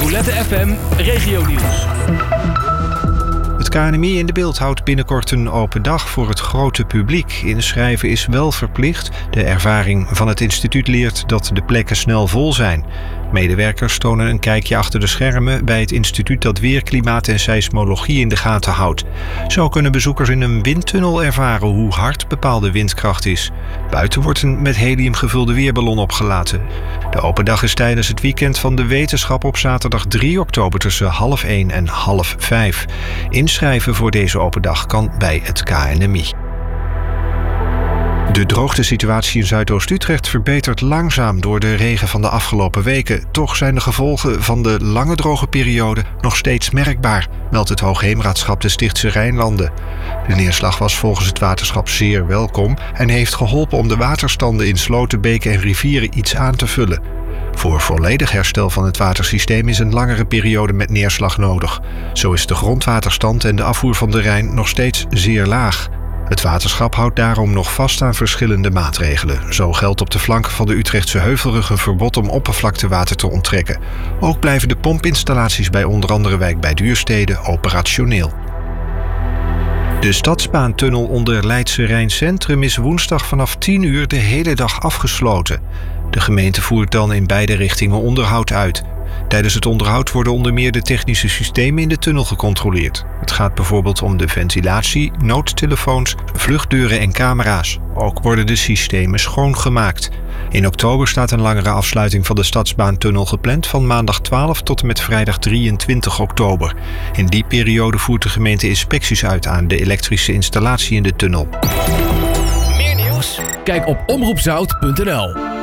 Nicolette FM Regionieuws. Het KNMI in de Beeld houdt binnenkort een open dag voor het grote publiek. Inschrijven is wel verplicht. De ervaring van het instituut leert dat de plekken snel vol zijn. Medewerkers tonen een kijkje achter de schermen bij het instituut dat weer, klimaat en seismologie in de gaten houdt. Zo kunnen bezoekers in een windtunnel ervaren hoe hard bepaalde windkracht is. Buiten wordt een met helium gevulde weerballon opgelaten. De open dag is tijdens het weekend van de wetenschap op zaterdag 3 oktober tussen 4:30 en 4:30. Inschrijven voor deze open dag kan bij het KNMI. De droogtesituatie in Zuidoost-Utrecht verbetert langzaam door de regen van de afgelopen weken. Toch zijn de gevolgen van de lange droge periode nog steeds merkbaar, meldt het Hoogheemraadschap de Stichtse Rijnlanden. De neerslag was volgens het waterschap zeer welkom en heeft geholpen om de waterstanden in sloten, beken en rivieren iets aan te vullen. Voor volledig herstel van het watersysteem is een langere periode met neerslag nodig. Zo is de grondwaterstand en de afvoer van de Rijn nog steeds zeer laag. Het waterschap houdt daarom nog vast aan verschillende maatregelen. Zo geldt op de flanken van de Utrechtse Heuvelrug een verbod om oppervlaktewater te onttrekken. Ook blijven de pompinstallaties bij onder andere Wijk bij Duurstede operationeel. De stadsbaantunnel onder Leidse Rijn Centrum is woensdag vanaf 10 uur de hele dag afgesloten. De gemeente voert dan in beide richtingen onderhoud uit. Tijdens het onderhoud worden onder meer de technische systemen in de tunnel gecontroleerd. Het gaat bijvoorbeeld om de ventilatie, noodtelefoons, vluchtdeuren en camera's. Ook worden de systemen schoongemaakt. In oktober staat een langere afsluiting van de stadsbaantunnel gepland van maandag 12 tot en met vrijdag 23 oktober. In die periode voert de gemeente inspecties uit aan de elektrische installatie in de tunnel. Meer nieuws? Kijk op omroepzout.nl.